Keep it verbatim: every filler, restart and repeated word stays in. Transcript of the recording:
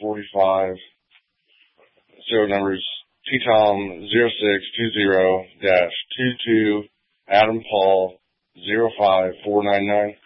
forty-five. Serial numbers T Tom zero six two zero dash two two Adam Paul zero five four nine nine.